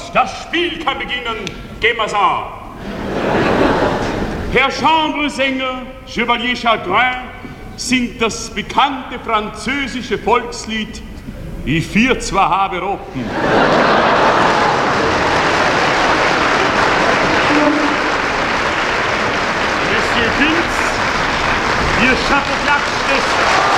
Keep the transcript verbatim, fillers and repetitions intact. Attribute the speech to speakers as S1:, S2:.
S1: das Spiel kann beginnen. Gehen wir's an. Herr Chambresänger, Chevalier Chagrin, singt das bekannte französische Volkslied Ich vier zwar habe Rocken. Monsieur Vince, ihr Chapeau-Schwester.